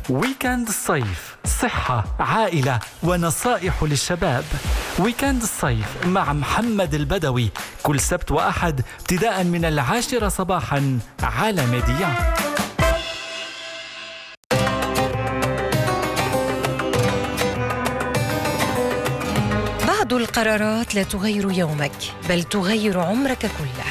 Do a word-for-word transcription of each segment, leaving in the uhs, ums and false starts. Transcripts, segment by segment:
ويكند الصيف، صحة، عائلة ونصائح للشباب. ويكند الصيف مع محمد البدوي كل سبت وأحد ابتداء من العاشرة صباحا على ميديا. بعض القرارات لا تغير يومك بل تغير عمرك كله.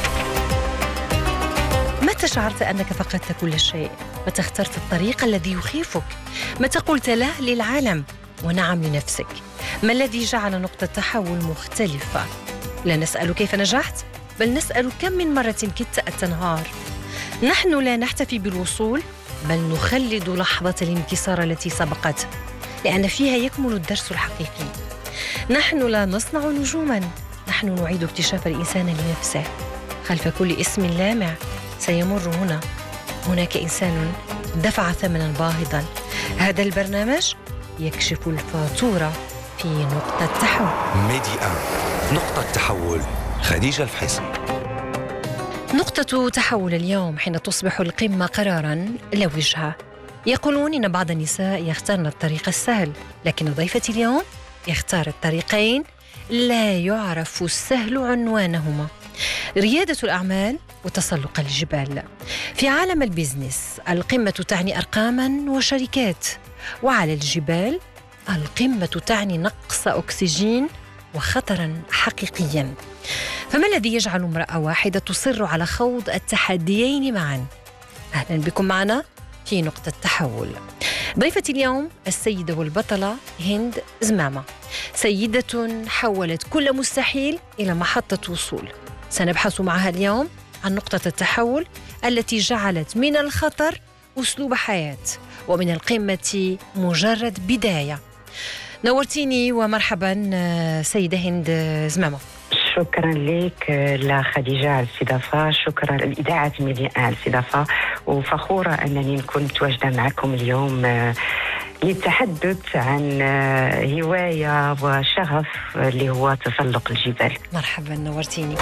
متى شعرت أنك فقدت كل شيء؟ متى اخترت الطريق الذي يخيفك؟ متى قلت لا للعالم ونعم لنفسك؟ ما الذي جعل نقطة تحول مختلفة؟ لا نسأل كيف نجحت بل نسأل كم من مرة كدت أن تنهار. نحن لا نحتفي بالوصول بل نخلد لحظة الانكسار التي سبقته، لأن فيها يكمن الدرس الحقيقي. نحن لا نصنع نجوما، نحن نعيد اكتشاف الإنسان لنفسه. خلف كل اسم لامع سيمر هنا هناك إنسان دفع ثمنا باهظا. هذا البرنامج يكشف الفاتورة في نقطة تحول. ميديا نقطة تحول. خديجة الفحيصي. نقطة تحول اليوم حين تصبح القمة قرارا لا وجهة. يقولون إن بعض النساء يختارن الطريق السهل، لكن ضيفتي اليوم يختار الطريقين لا يعرف السهل عنوانهما: ريادة الأعمال وتسلق الجبال. في عالم البيزنس القمة تعني أرقاما وشركات، وعلى الجبال القمة تعني نقص أكسجين وخطرا حقيقيا. فما الذي يجعل امرأة واحدة تصر على خوض التحديين معا؟ أهلا بكم معنا في نقطة تحول. ضيفتي اليوم السيدة والبطلة هند زمامة، سيدة حولت كل مستحيل إلى محطة وصول. سنبحث معها اليوم عن نقطة التحول التي جعلت من الخطر أسلوب حياة ومن القمة مجرد بداية. نورتيني ومرحبا سيدة هند زمامة. شكرا لك لخديجة على الاستضافة، شكرا لإذاعة ميديا على الاستضافة، وفخورة أنني كنت متواجدة معكم اليوم للتحدث عن هواية وشغف اللي هو تسلق الجبال. مرحبا، نورتيني.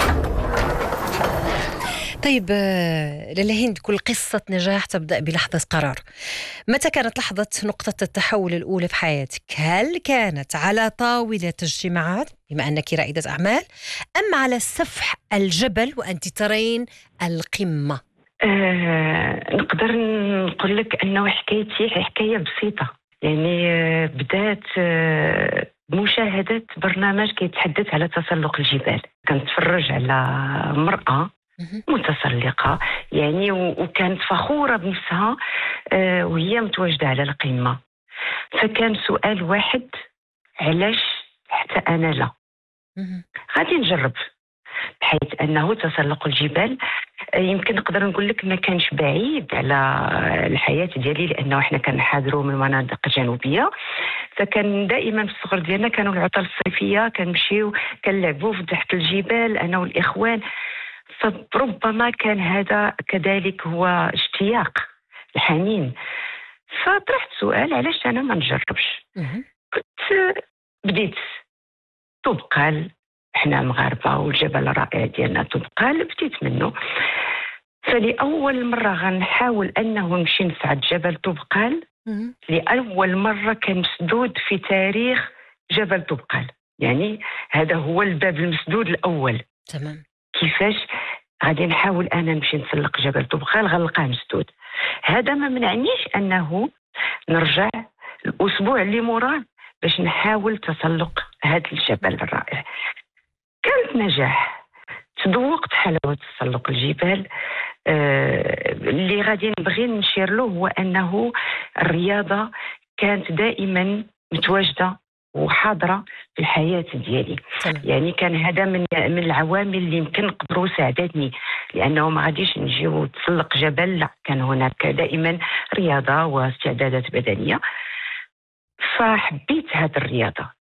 طيب لاله هند، كل قصة نجاح تبدأ بلحظة قرار. متى كانت لحظة نقطة التحول الأولى في حياتك؟ هل كانت على طاولة اجتماعات بما أنك رائدة أعمال، أم على سفح الجبل وأنت ترين القمة؟ آه، نقدر نقول لك أنه حكايتي حكاية بسيطة. يعني آه، بدأت آه، مشاهدة برنامج كيتحدث على تسلق الجبال. كنتفرج على مرأة متسلقة يعني، وكانت فخورة بنفسها آه وهي متواجدة على القمة. فكان سؤال واحد: علاش حتى أنا لا؟ غادي نجرب، بحيث أنه تسلق الجبال آه يمكن نقدر نقول لك ما كانش بعيد على الحياة ديالي، لأنه إحنا كنحاضروا من مناطق جنوبية. فكان دائما في الصغر ديالنا كانوا العطل الصيفية كنمشيو كنلعبوا في تحت الجبال أنا والإخوان. فربما كان هذا كذلك هو اشتياق الحنين. فطرحت سؤال: علاش أنا ما نجربش؟ كنت بديت طبقال، احنا مغاربة والجبل الرائع ديالنا طبقال، بديت منه. فلأول مرة غنحاول أنه نمشي نصعد جبل طبقال. لأول مرة كان مسدود في تاريخ جبل طبقال، يعني هذا هو الباب المسدود الأول. تمام. كيفاش غادي نحاول أنا نمشي نسلق جبل طبقال غنلقاه مسدود؟ هذا ما منعنيش أنه نرجع الأسبوع اللي موراه باش نحاول تسلق هذا الجبل الرائع. كانت نجاح، تذوقت حلاوة تسلق الجبال. آه اللي غادي نبغي نشير له هو أنه الرياضة كانت دائما متواجدة وحاضرة في الحياة ديالي. يعني كان هذا من من العوامل اللي يمكن نقدروا ساعدتني، لأنه ما غاديش نجي وتسلق جبل، لا، كان هناك دائما رياضة واستعدادات بدنية. فحبيت هذه الرياضة،